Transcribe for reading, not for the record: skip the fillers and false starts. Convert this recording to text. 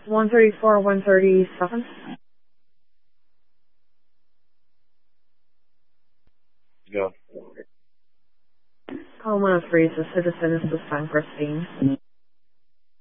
134, 137. Go. Call 103 is the citizen is the San Christine.